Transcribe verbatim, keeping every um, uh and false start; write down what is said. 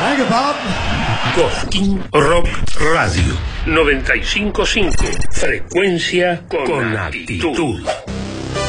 Thank you, Bob. Cosquín Rock Radio noventa y cinco punto cinco. Frecuencia con actitud.